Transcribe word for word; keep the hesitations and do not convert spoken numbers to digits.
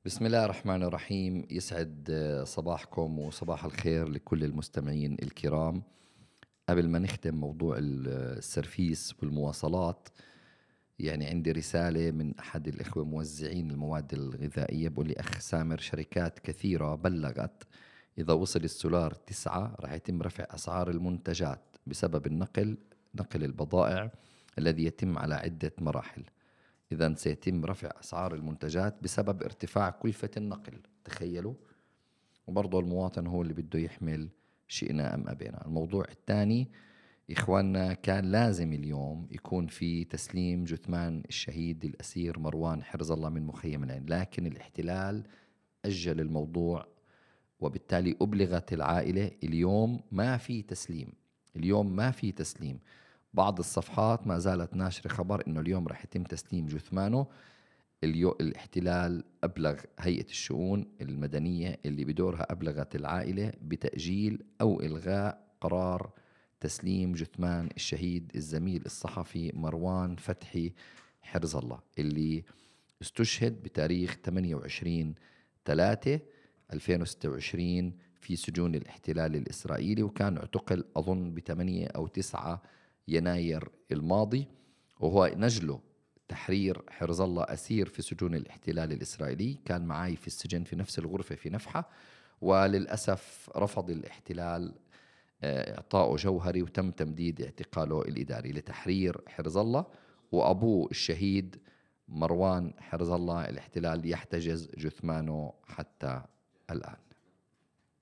بسم الله الرحمن الرحيم. يسعد آه، صباحكم وصباح الخير لكل المستمعين الكرام. قبل ما نختم موضوع ال- السرفيس والمواصلات، يعني عندي رسالة من أحد الإخوة موزعين المواد الغذائية، بقول لي: أخ سامر، شركات كثيرة بلغت إذا وصل السولار تسعة راح يتم رفع أسعار المنتجات بسبب النقل نقل البضائع الذي يتم على عدة مراحل. إذا سيتم رفع أسعار المنتجات بسبب ارتفاع كلفة النقل، تخيلوا. وبرضه المواطن هو اللي بده يحمل، شئنا أم أبينا. الموضوع الثاني، إخواننا، كان لازم اليوم يكون في تسليم جثمان الشهيد الأسير مروان حرز الله من مخيم العين، لكن الاحتلال أجل الموضوع، وبالتالي أبلغت العائلة اليوم ما في تسليم. اليوم ما في تسليم. بعض الصفحات ما زالت ناشرة خبر إنه اليوم رح يتم تسليم جثمانه. اليو الاحتلال أبلغ هيئة الشؤون المدنية اللي بدورها أبلغت العائلة بتأجيل أو إلغاء قرار تسليم جثمان الشهيد الزميل الصحفي مروان فتحي حرز الله، اللي استشهد بتاريخ ثمانية وعشرين ثلاثة ألفين وستة وعشرين في سجون الاحتلال الإسرائيلي، وكان اعتقل أظن بثمانية أو تسعة يناير الماضي. وهو نجله تحرير حرز الله أسير في سجون الاحتلال الإسرائيلي، كان معي في السجن في نفس الغرفة في نفحة، وللأسف رفض الاحتلال آه، إعطائه جوهري، وتم تمديد اعتقاله الإداري لتحرير حرز الله. وأبوه الشهيد مروان حرز الله الاحتلال يحتجز جثمانه حتى الآن.